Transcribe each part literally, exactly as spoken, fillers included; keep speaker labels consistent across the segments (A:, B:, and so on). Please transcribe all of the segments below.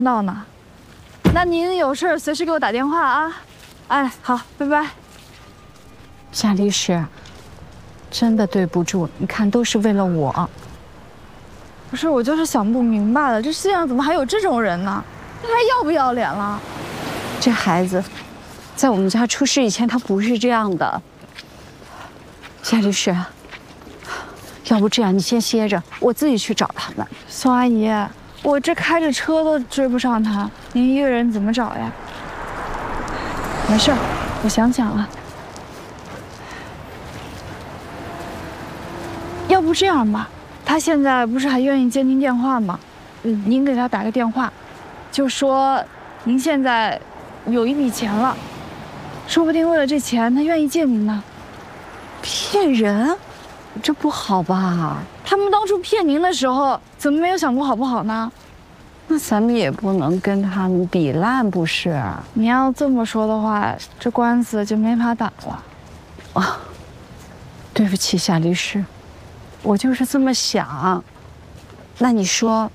A: 闹呢？那您有事随时给我打电话啊。哎，好，拜拜。
B: 夏律师，真的对不住，你看都是为了我。
A: 不是，我就是想不明白了，这世界上怎么还有这种人呢？他还要不要脸了？
B: 这孩子，在我们家出事以前，他不是这样的。夏律师，要不这样，你先歇着，我自己去找他们。
A: 宋阿姨，我这开着车都追不上他，您一个人怎么找呀？没事，我想想了。要不这样吧，他现在不是还愿意接您电话吗？嗯，您给他打个电话，就说您现在有一笔钱了，说不定为了这钱他愿意借您呢。
B: 骗人，这不好吧？
A: 他们当初骗您的时候，怎么没有想过好不好呢？
B: 那咱们也不能跟他们比烂，不是？
A: 你要这么说的话，这官司就没法打了。
B: 啊，对不起，夏律师，我就是这么想。那你说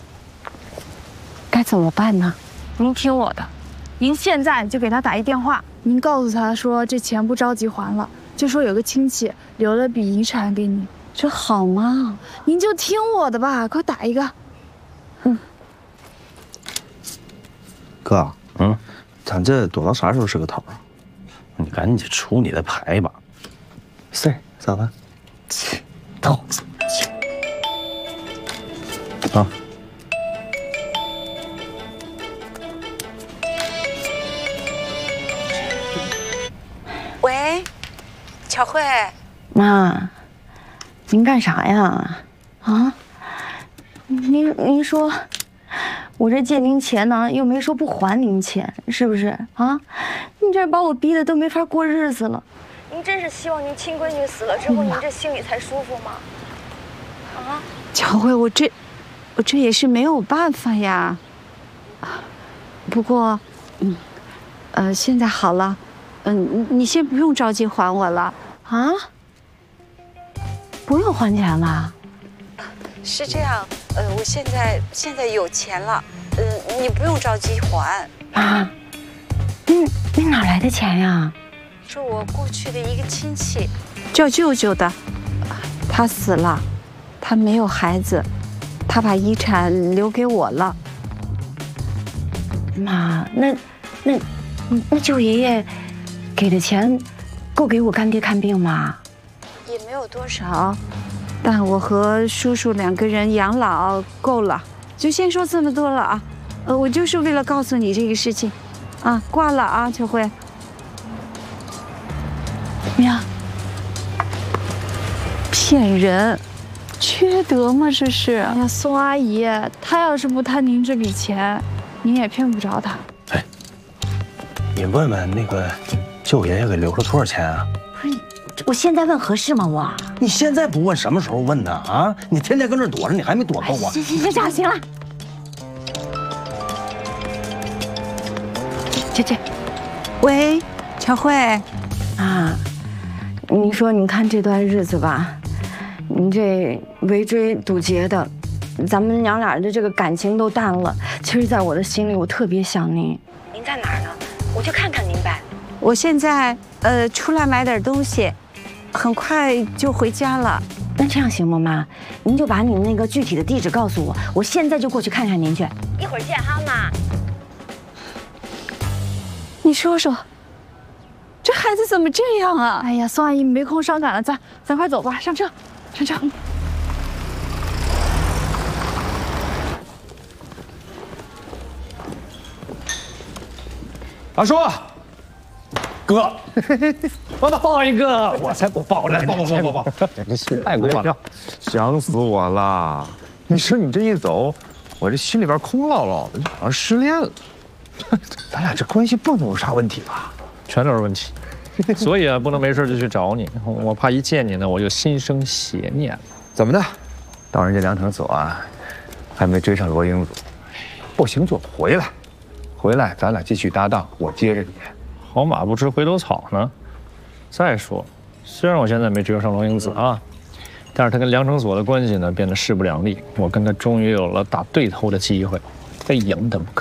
B: 该怎么办呢？
A: 您听我的，您现在就给他打一电话，您告诉他说这钱不着急还了，就说有个亲戚留了笔遗产给你，
B: 这好吗？
A: 您就听我的吧，给我打一个。
B: 嗯。
C: 哥，嗯，咱这躲到啥时候是个头啊？你赶紧出你的牌吧。是咋了？到。啊。
D: 喂，巧慧。
B: 妈，您干啥呀？啊？您您说。我这借您钱呢，又没说不还您钱，是不是啊？你这把我逼得都没法过日子了。
D: 您真是希望您亲闺女死了之后，您这心里才舒服吗？啊？
B: 巧慧，我这，我这也是没有办法呀。不过，嗯，呃，现在好了，嗯，你先不用着急还我了啊。不用还钱了。
D: 是这样。呃，我现在现在有钱了，呃，你不用着急还。
B: 妈，你你哪来的钱呀？
D: 是我过去的一个亲戚，
B: 叫舅舅的，他死了，他没有孩子，他把遗产留给我了。妈，那那那舅爷爷给的钱够给我干爹看病吗？
D: 也没有多少。
B: 但我和叔叔两个人养老够了，就先说这么多了啊。呃，我就是为了告诉你这个事情，啊，挂了啊，秋慧。怎么样？骗人，缺德吗？这是。
A: 哎呀，宋阿姨，他要是不贪您这笔钱，您也骗不着他。
C: 哎，你问问那个舅爷爷给留了多少钱啊？
B: 不是，我现在问合适吗？我。
C: 你现在不问，什么时候问呢？啊！你天天跟这躲着，你还没躲够啊！
B: 行行行行行了，这这，喂，乔慧，啊，你说你看这段日子吧，你这围追堵截的，咱们娘俩的这个感情都淡了。其实，在我的心里，我特别想您。
D: 您在哪儿呢？我去看看您呗。
B: 我现在呃出来买点东西。很快就回家了，那这样行吗，妈？您就把你那个具体的地址告诉我，我现在就过去看看您去。
D: 一会儿见哈，妈。
B: 你说说，这孩子怎么这样啊？
A: 哎呀，宋阿姨没空伤感了，咱咱快走吧，上车，上车。
E: 大叔。哥，我抱一个，我才不抱呢！抱抱抱抱抱！太过了，
F: 想死我了！你说你这一走，我这心里边空落落的，就好像失恋了。咱俩这关系不能有啥问题吧？
E: 全都是问题。所以啊，不能没事就去找你，我怕一见你呢，我就心生邪念。
F: 怎么的？当人家梁成所啊，还没追上罗英子，不行就回来，回来咱俩继续搭档，我接着你。
E: 好马不吃回头草呢。再说，虽然我现在没追上罗英子啊，但是他跟梁成所的关系呢变得势不两立，我跟他终于有了打对头的机会。 非赢的不可。